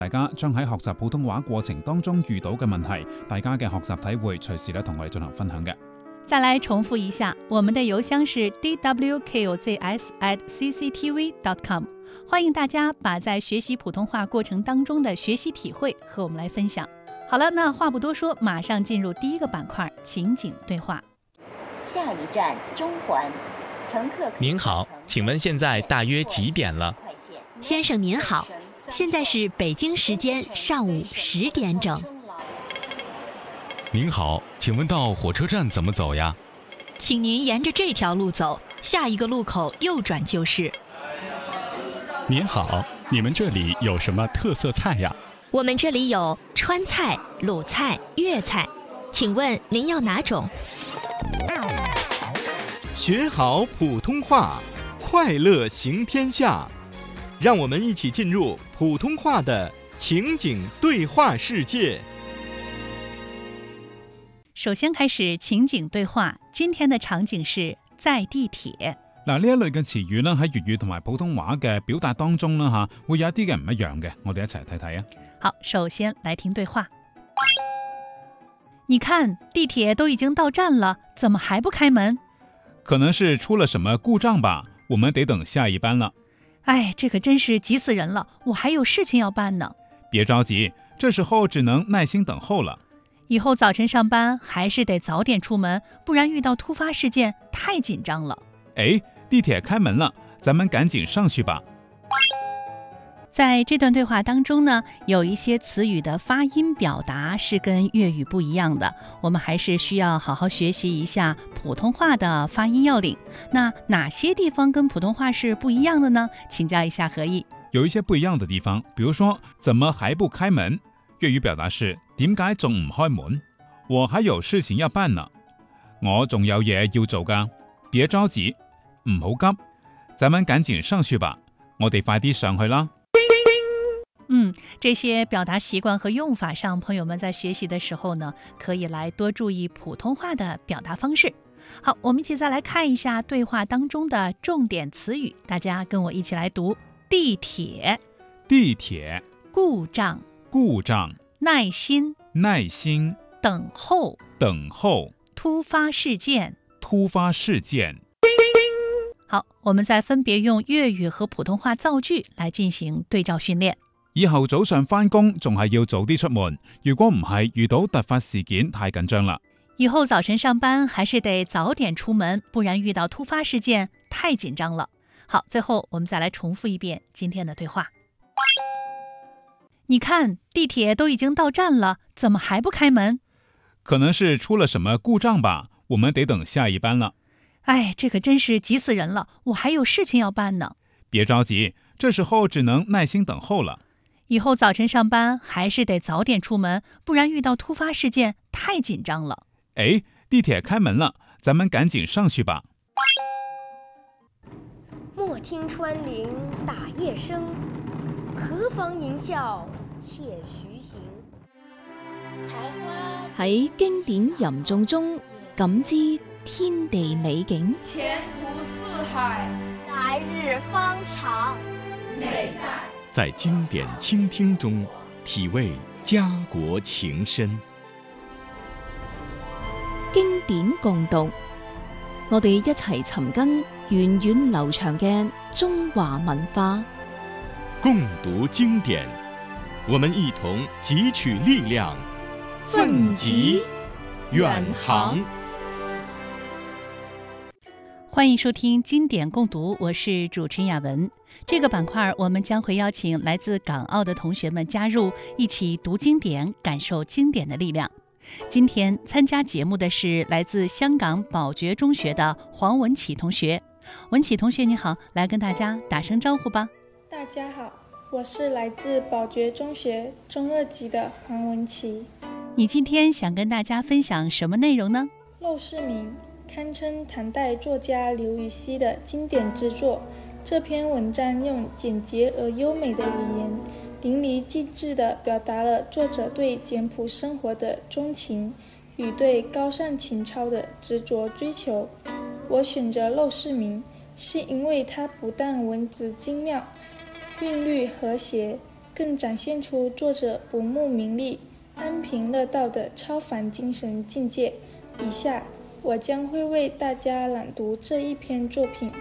大家將喺學習普通話過程當中遇到嘅問題，大家嘅學習體會，隨時同我哋進行分享嘅。 再來重複一下，我們的郵箱是 dwkozs@cctv.com， 歡迎大家把在學習普通話過程當中的學習體會和我們來分享。好了，那話不多說，馬上進入第一個板塊，情景對話。 下一站中環，乘客您好，請問現在大約幾點了？ 先生您好，現在是北京時間上午10點整。 您好，請問到火車站怎麼走呀？ 請您沿着這條路走，下一個路口右轉就是。 您好，你們這裡有什麼特色菜呀？ 我們這裡有川菜、魯菜、粵菜，請問您要哪種？ 學好普通話，快樂行天下。讓我們一起進入普通話的情景對話世界。 首先開始情景對話，今天的場景是在地鐵。 嗱，呢一類嘅詞語咧喺粵語同埋普通話嘅表達當中啦，會有一啲嘅唔一樣嘅，我哋一齊睇睇啊。 好，首先來聽對話。你看，地鐵都已經到站了，怎麼還不開門？ 可能是出了什麼故障吧，我們得等下一班了。 哎，這可真是急死人了，我還有事情要辦呢。 別着急，這時候只能耐心等候了。 以後早晨上班還是得早點出門，不然遇到突發事件太緊張了。 哎，地鐵開門了，咱們趕緊上去吧。 在這段對話當中呢，有一些詞語的發音表達是跟粵語不一樣的，我們還是需要好好學習一下普通話的發音要領。那哪些地方跟普通話是不一樣的呢？請教一下何毅。 有一些不一樣的地方，比如說怎麼還不開門？粵語表達是點解仲唔開門？我還有事情要辦呢，我仲有嘢要做㗎。別着急，唔好急，咱們趕緊上去吧，我哋快啲上去啦。 這些表達習慣和用法上，朋友們在學習的時候呢，可以來多注意普通話的表達方式。好，我們一起再來看一下對話當中的重點詞語，大家跟我一起來讀：地鐵、 地鐵、 故障、 故障、 耐心、 耐心、 等候、 等候、 突發事件、 突發事件。 好，我們再分別用粵語和普通話造句來進行對照訓練。 以後早上返工仲係要早啲出門，如果唔係遇到突發事件太緊張啦。 以後早晨上班還是得早點出門，不然遇到突發事件太緊張了。好，最後我們再來重複一遍今天的對話。你看，地鐵都已經到站了，怎麼還不開門？ 可能是出了什麼故障吧，我們得等下一班了。 哎，這可真是急死人了，我還有事情要辦呢。 別着急，這時候只能耐心等候了。 以後早晨上班還是得早點出門，不然遇到突發事件太緊張了。 哎，地鐵開門了，咱們趕緊上去吧。 莫聽穿林打葉聲，何妨吟嘯且徐行。 喺經典吟誦中感知天地美景， 前途似海， 來日方長， 美在經典傾聽中體味家國情深。 經典共讀，我哋一齊尋根源遠流長嘅中華文化。 共讀經典，我們一同汲取力量，奮楫遠航。 歡迎收聽經典共讀，我是主持人雅文。這個板塊我們將會邀請來自港澳的同學們加入，一起讀經典，感受經典的力量。今天參加節目的是來自香港寶覺中學的黃文啟同學。文啟同學你好，來跟大家打聲招呼吧。 大家好，我是來自寶覺中學中2級的黃文啟。 你今天想跟大家分享什麼內容呢？ 陋室銘堪稱唐代作家劉禹錫的經典之作。這篇文章用簡潔而優美的語言，淋漓盡致地表達了作者對簡樸生活的鍾情與對高尚情操的執着追求。我選擇陋室銘，是因為它不但文字精妙，韻律和諧， 更展现出作者不慕名利、安贫乐道的超凡精神境界。以下我将会为大家朗读这一篇作品。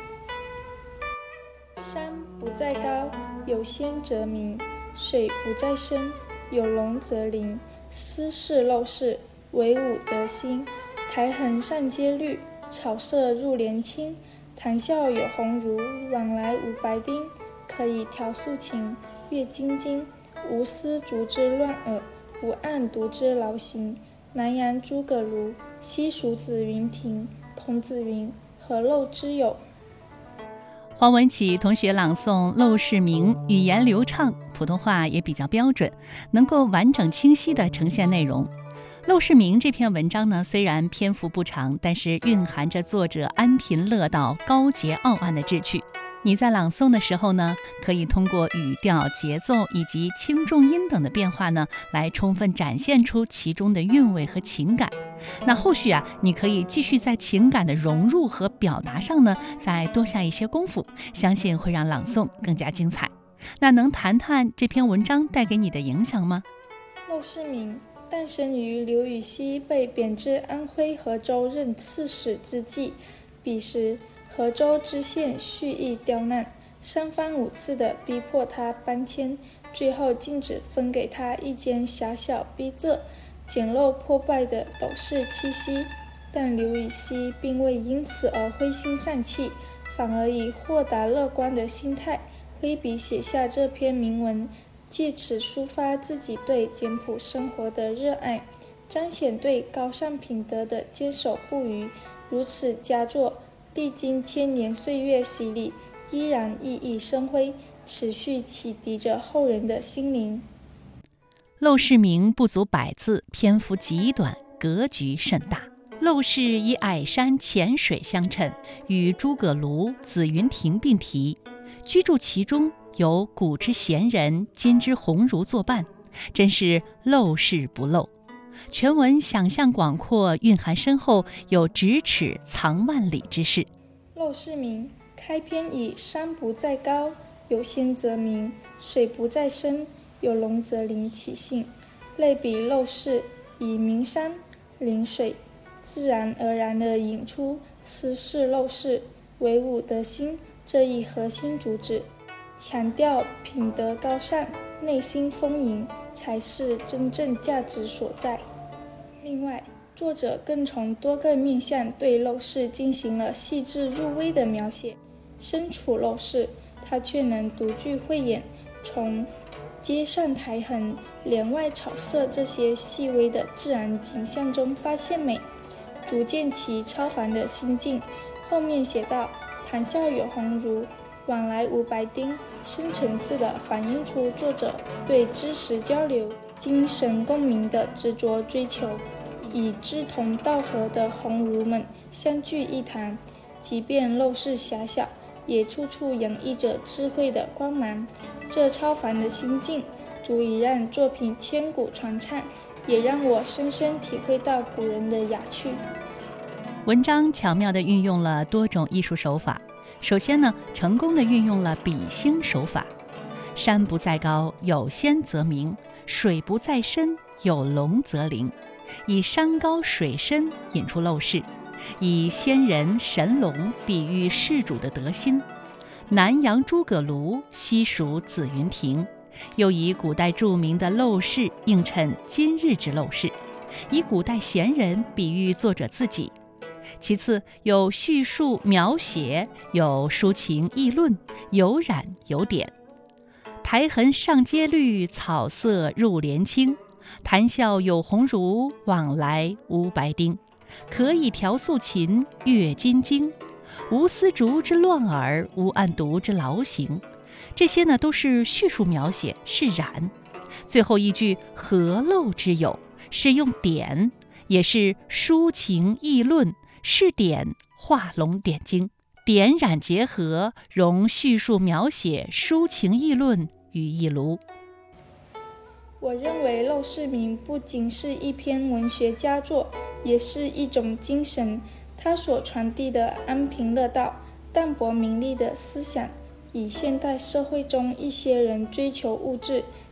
山不在高，有仙则名；水不在深，有龙则灵。斯是陋室，惟吾德馨。苔痕上阶绿，草色入帘青。谈笑有鸿儒，往来无白丁。可以调素琴，阅金经。无丝竹之乱耳，无案牍之劳形。南阳诸葛庐，西蜀子云亭。孔子云：何陋之有？ 黄文启同学朗诵《陋室铭》，语言流畅，普通话也比较标准，能够完整清晰地呈现内容。《陋室铭》这篇文章呢，虽然篇幅不长，但是蕴含着作者安贫乐道、高洁傲岸的志趣。你在朗诵的时候呢，可以通过语调、节奏以及轻重音等的变化呢，来充分展现出其中的韵味和情感。那后续你可以继续在情感的融入和表达上呢，再多下一些功夫，相信会让朗诵更加精彩。那能谈谈这篇文章带给你的影响吗？ 陋室铭诞生于刘禹锡被贬至安徽和州任刺史之际，彼时和州知县蓄意刁难，三番五次地逼迫他搬迁，最后竟只分给他一间狭小逼仄、简陋破败的斗室栖息。但刘禹锡并未因此而灰心丧气，反而以豁达乐观的心态挥笔写下这篇铭文，借此抒发自己对简朴生活的热爱，彰显对高尚品德的坚守不渝。如此佳作历经千年岁月洗礼，依然熠熠生辉，持续启迪着后人的心灵。 陋室铭不足100字，篇幅极短，格局甚大。陋室以矮山浅水相衬，与诸葛庐、紫云亭并题，居住其中有古之贤人，今之鸿儒作伴，真是陋室不陋。全文想象广阔，蕴含深厚，有咫尺藏万里之势。 陋室铭开篇以山不在高，有仙则名；水不在深，有龙则灵起兴，类比陋室，以名山临水，自然而然地引出斯是陋室，惟吾德馨这一核心主旨，强调品德高尚、内心丰盈才是真正价值所在。另外，作者更从多个面向对陋室进行了细致入微的描写。身处陋室，他却能独具慧眼，从街上苔痕、帘外草色这些细微的自然景象中发现美，足见其超凡的心境。后面写道：谈笑有鸿儒，往来无白丁，深层次地反映出作者对知识交流、精神共鸣的执着追求，以志同道合的鸿儒们相聚一堂，即便陋室狭小，也处处洋溢着智慧的光芒。这超凡的心境足以让作品千古传唱，也让我深深体会到古人的雅趣。 文章巧妙地运用了多种艺术手法。首先呢，成功地运用了比兴手法。山不在高，有仙则名；水不在深，有龙则灵。以山高水深引出陋室，以仙人神龙比喻事主的德心。南阳诸葛庐，西蜀子云亭，又以古代著名的陋室映衬今日之陋室，以古代贤人比喻作者自己。其次，有叙述描写，有抒情议论，有染有点。苔痕上阶绿，草色入帘青。谈笑有鸿儒，往来无白丁。可以调素琴，阅金经。无丝竹之乱耳，无案牍之劳形。这些呢，都是叙述描写，是染。最后一句何陋之有，是用点，也是抒情议论，是点画龙点睛，点染结合，融叙述描写、抒情议论于一炉。 我认为陋室铭不仅是一篇文学佳作，也是一种精神。它所传递的安贫乐道、淡泊名利的思想，以现代社会中一些人追求物质、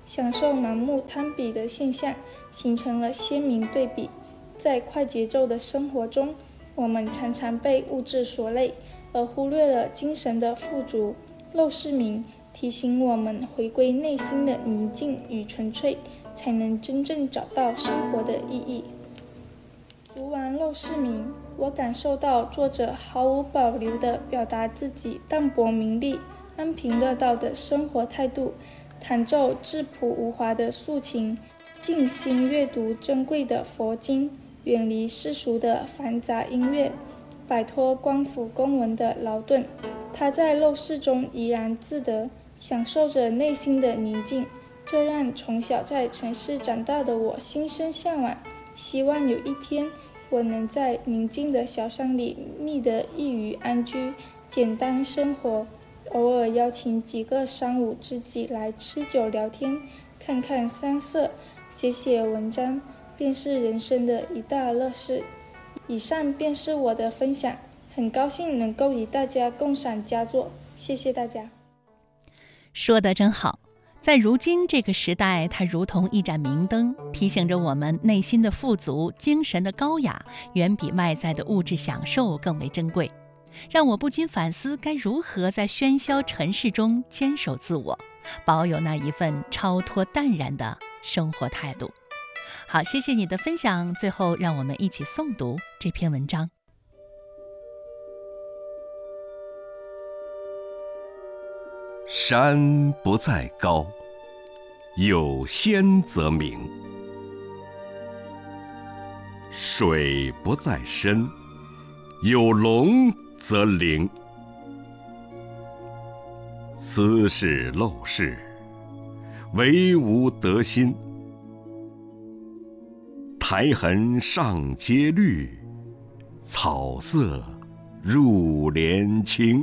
享受盲目贪比的现象形成了鲜明对比。在快节奏的生活中，我们常常被物质所累，而忽略了精神的富足。陋室铭提醒我们回归内心的宁静与纯粹，才能真正找到生活的意义。读完陋室铭，我感受到作者毫无保留地表达自己淡泊名利、安贫乐道的生活态度，弹奏质朴无华的素琴，静心阅读珍贵的佛经，远离世俗的繁杂音乐，摆脱官府公文的劳顿。他在陋室中怡然自得，享受着内心的宁静，这让从小在城市长大的我心生向往，希望有一天我能在宁静的小山里觅得一隅安居，简单生活，偶尔邀请几个三五知己来吃酒聊天，看看山色，写写文章，便是人生的一大乐事。以上便是我的分享，很高兴能够与大家共赏佳作，谢谢大家。 说得真好，在如今这个时代，它如同一盏明灯，提醒着我们内心的富足，精神的高雅，远比外在的物质享受更为珍贵，让我不禁反思该如何在喧嚣尘世中坚守自我，保有那一份超脱淡然的生活态度。好，谢谢你的分享。最后让我们一起诵读这篇文章。 山不在高，有仙则名；水不在深，有龙则灵。斯是陋室，惟吾德馨。苔痕上阶绿，草色入帘青。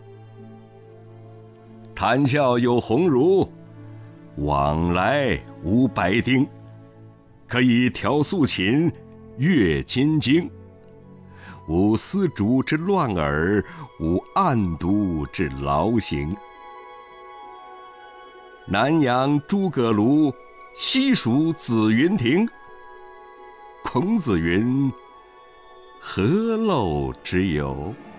谈笑有鸿儒，往来无白丁。可以调素琴，阅金经。无丝竹之乱耳，无案牍之劳形。南阳诸葛庐，西蜀子云亭。孔子云：何陋之有？